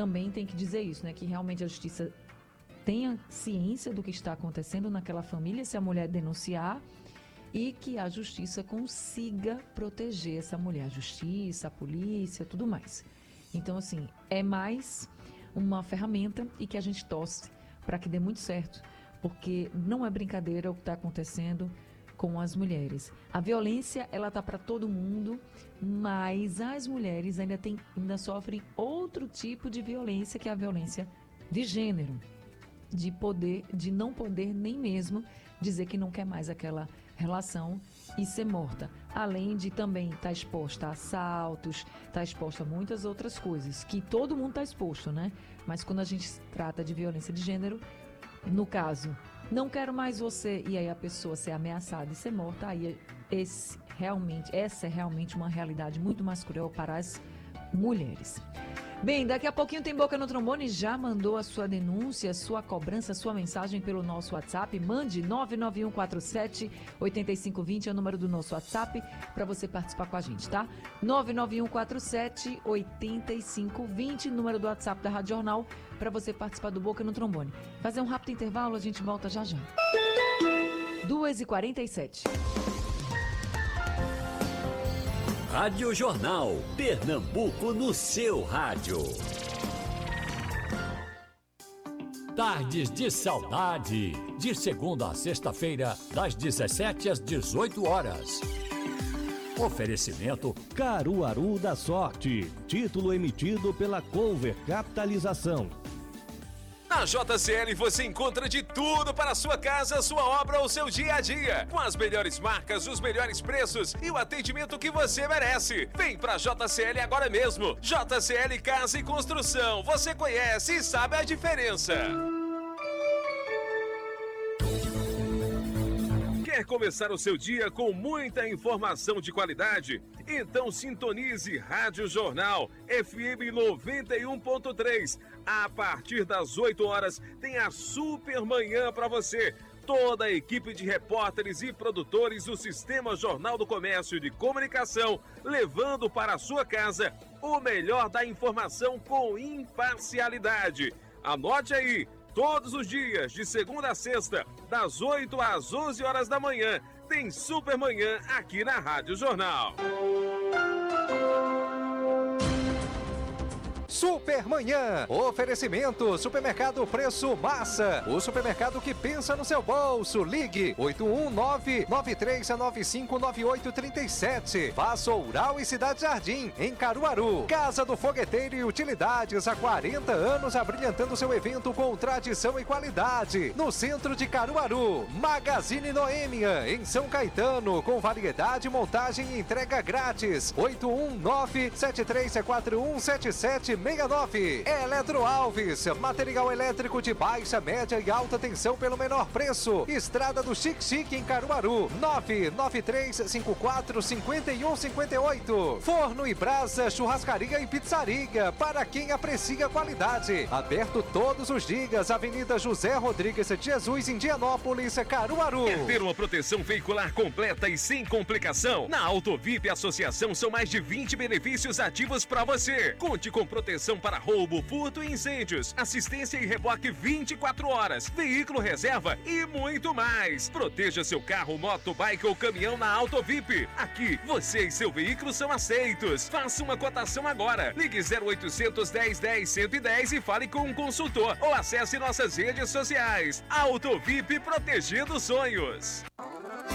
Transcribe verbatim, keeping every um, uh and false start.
também tem que dizer isso, né? Que realmente a justiça tenha ciência do que está acontecendo naquela família, se a mulher denunciar, e que a justiça consiga proteger essa mulher, a justiça, a polícia, tudo mais. Então, assim, é mais uma ferramenta e que a gente torce para que dê muito certo, porque não é brincadeira o que está acontecendo com as mulheres. A violência, ela tá para todo mundo, mas as mulheres ainda, tem, ainda sofrem outro tipo de violência, que é a violência de gênero, de poder, de não poder nem mesmo dizer que não quer mais aquela relação e ser morta. Além de também estar exposta a assaltos, estar exposta a muitas outras coisas, que todo mundo está exposto, né? Mas quando a gente trata de violência de gênero, no caso, não quero mais você, e aí a pessoa ser ameaçada e ser morta, aí esse, realmente, essa é realmente uma realidade muito mais cruel para as mulheres. Bem, daqui a pouquinho tem Boca no Trombone, já mandou a sua denúncia, sua cobrança, sua mensagem pelo nosso WhatsApp. Mande nove nove um quatro sete oito cinco dois zero, é o número do nosso WhatsApp, para você participar com a gente, tá? nove nove um quatro sete oito cinco dois zero, número do WhatsApp da Rádio Jornal, para você participar do Boca no Trombone. Fazer um rápido intervalo, a gente volta já já. duas e quarenta e sete. Rádio Jornal, Pernambuco no seu rádio. Tardes de Saudade, de segunda a sexta-feira, das dezessete às dezoito horas. Oferecimento Caruaru da Sorte, título emitido pela Cover Capitalização. Na J C L você encontra de tudo para a sua casa, sua obra ou seu dia a dia. Com as melhores marcas, os melhores preços e o atendimento que você merece. Vem pra J C L agora mesmo. J C L Casa e Construção. Você conhece e sabe a diferença. Quer começar o seu dia com muita informação de qualidade? Então sintonize Rádio Jornal F M noventa e um ponto três. A partir das oito horas tem a Super Manhã para você. Toda a equipe de repórteres e produtores do Sistema Jornal do Comércio e de Comunicação, levando para a sua casa o melhor da informação com imparcialidade. Anote aí. Todos os dias, de segunda a sexta, das oito às onze horas da manhã, tem Super Manhã aqui na Rádio Jornal. Super Manhã, oferecimento, Supermercado Preço Massa, o supermercado que pensa no seu bolso. Ligue oito um nove nove três nove cinco nove oito três sete. Faça Oural e Cidade Jardim, em Caruaru. Casa do Fogueteiro e Utilidades, há quarenta anos abrilhantando seu evento com tradição e qualidade. No centro de Caruaru. Magazine Noêmia, em São Caetano, com variedade, montagem e entrega grátis. oito um nove sete três quatro um sete sete seis nove. Eletro Alves, material elétrico de baixa, média e alta tensão pelo menor preço. Estrada do Chique Chique em Caruaru, nove nove três cinco quatro cinco um cinco oito. Forno e Brasa, churrascaria e pizzaria, para quem aprecia qualidade. Aberto todos os dias, Avenida José Rodrigues de Jesus, Indianópolis, Caruaru. Quer ter uma proteção veicular completa e sem complicação? Na Autovip Associação são mais de vinte benefícios ativos para você. Conte com proteção para roubo, furto e incêndios, assistência e reboque vinte e quatro horas, veículo reserva e muito mais. Proteja seu carro, moto, bike ou caminhão na Autovip. Aqui, você e seu veículo são aceitos. Faça uma cotação agora. Ligue zero oitocentos, dez, dez, cento e dez e fale com um consultor ou acesse nossas redes sociais. Autovip, protegendo sonhos.